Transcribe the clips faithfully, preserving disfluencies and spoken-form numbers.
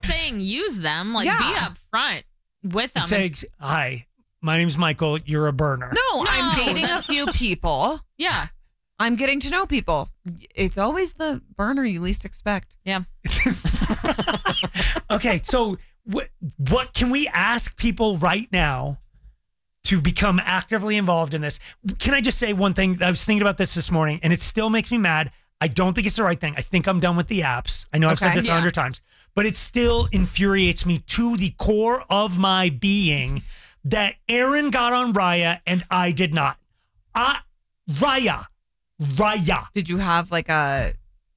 saying use them. Like, Yeah. be up front with them. Say, hi, my name's Michael. You're a burner. No, No, I'm dating a that's- few people. Yeah. I'm getting to know people. It's always the burner you least expect. Yeah. Okay, so what, what can we ask people right now to become actively involved in this? Can I just say one thing? I was thinking about this this morning, and it still makes me mad. I don't think it's the right thing. I think I'm done with the apps. I know I've said Okay. this a Yeah. hundred times, but it still infuriates me to the core of my being that Aaron got on Raya and I did not. I, Raya, Raya. Did you have like a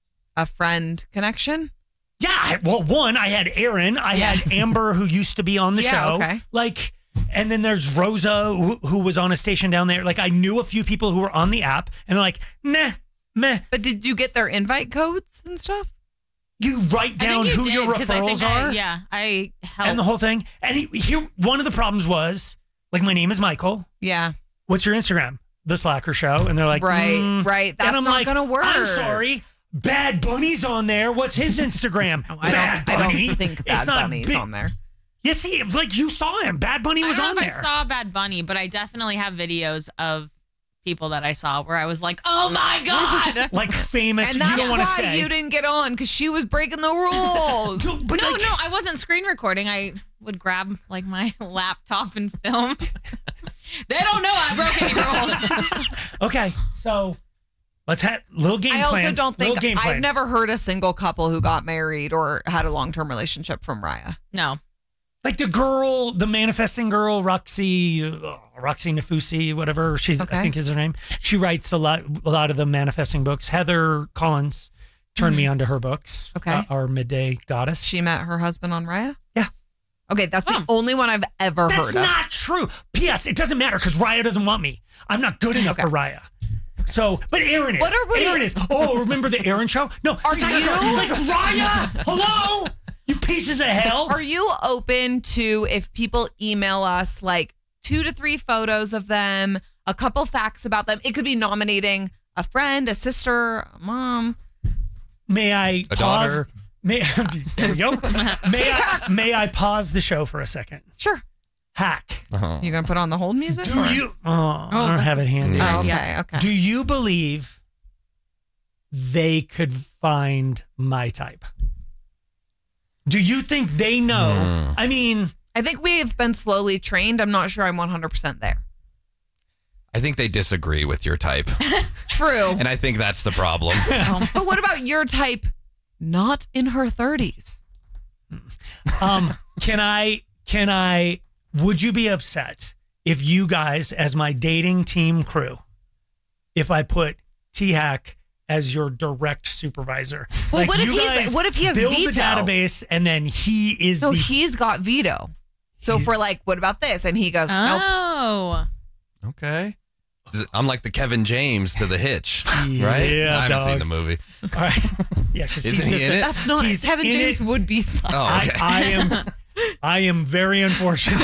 a friend connection? Yeah, I- well, one, I had Aaron. I had Amber, who used to be on the Yeah, show. okay. Like, and then there's Rosa, who, who was on a station down there. Like, I knew a few people who were on the app, and they're like, meh, meh. But did you get their invite codes and stuff? You write I down think you who did, your 'cause I referrals think I- are, yeah, I helped. and the whole thing. And he, here, one of the problems was, like, my name is Michael. Yeah. What's your Instagram? The Slacker Show. And they're like, Right, mm. right. That's and I'm not like, gonna work. I'm sorry. Bad Bunny's on there. What's his Instagram? I Bad don't, I Bunny. don't think Bad It's not Bunny's big- on there. Yes, he like you saw him. Bad Bunny I was don't know on if there. I saw Bad Bunny, but I definitely have videos of people that I saw where I was like, oh my God. Like famous. And you that's don't want why to say. you didn't get on because she was breaking the rules. Dude, but No, like, no, I wasn't screen recording. I would grab like my laptop and film. They don't know I broke any rules. Okay, so let's have little game I also plan. don't Little think game plan. I've never heard a single couple who got married or had a long term relationship from Raya. No. Like the girl, the manifesting girl, Roxy, uh, Roxy Nafusi, whatever she's, Okay. I think is her name. She writes a lot, a lot of the manifesting books. Heather Collins turned me onto her books. Okay. uh, our midday goddess. She met her husband on Raya? Yeah. Okay, that's the only one I've ever That's heard of. not true. P S. It doesn't matter because Raya doesn't want me. I'm not good enough Okay. for Raya. So, but Aaron is. What are we- Aaron is. Oh, remember the Aaron show? No, Are it's not you- show. Like Raya? Hello, you pieces of hell. Are you open to if people email us like two to three photos of them, a couple facts about them? It could be nominating a friend, a sister, a mom. May I A pause? daughter. May there we go. May I may I pause the show for a second? Sure. Hack. Uh-huh. You gonna put on the hold music? Do or- you? Oh, I don't have it handy. Oh, okay, Yeah. okay. Do you believe they could find my type? Do you think they know? Hmm. I mean, I think we've been slowly trained. I'm not sure I'm one hundred percent there. I think they disagree with your type. True. And I think that's the problem. But what about your type not in her thirties? um, can I? Can I? Would you be upset if you guys, as my dating team crew, if I put T-Hack as your direct supervisor? Well, what if you he's- guys what if he has build veto? the database and then he is So the he's got veto. So He's- for like, what about this? And he goes, nope. Oh. Okay. I'm like the Kevin James to the Hitch, right? Yeah, I haven't dog. seen the movie. All right. Yeah, because he's Isn't he just in a- it? That's not He's Kevin in James it. would be. Son. Oh, okay. I, I am. I am very unfortunate.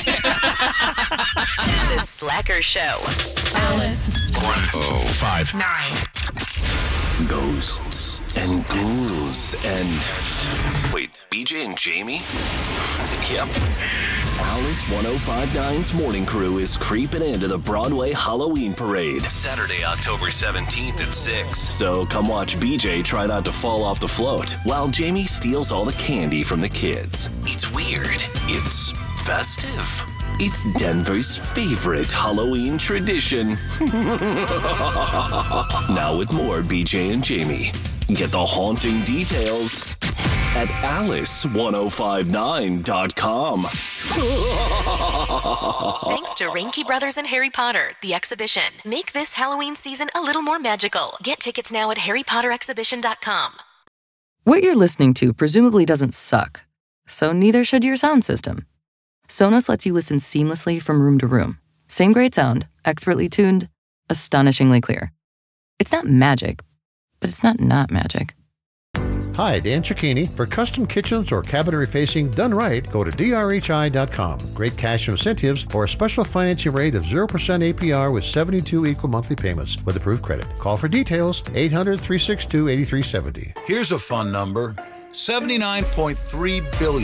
The Slacker Show. Alice. one oh five Nine. Ghosts and ghouls and... Wait, B J and Jamie? Yep. Alice one oh five point nine's Morning Crew is creeping into the Broadway Halloween Parade. Saturday, October seventeenth at six. So come watch B J try not to fall off the float, while Jamie steals all the candy from the kids. It's weird. It's festive. It's Denver's favorite Halloween tradition. Now with more B J and Jamie. Get the haunting details at alice one oh five nine dot com. Thanks to Ranky Brothers and Harry Potter, the exhibition. Make this Halloween season a little more magical. Get tickets now at harry potter exhibition dot com. What you're listening to presumably doesn't suck, so neither should your sound system. Sonos lets you listen seamlessly from room to room. Same great sound, expertly tuned, astonishingly clear. It's not magic, but it's not not magic. Hi, Dan Cicchini. For custom kitchens or cabinetry facing done right, go to D R H I dot com. Great cash incentives or a special financing rate of zero percent A P R with seventy-two equal monthly payments with approved credit. Call for details, eight hundred, three six two, eight three seven zero. Here's a fun number. seventy-nine point three billion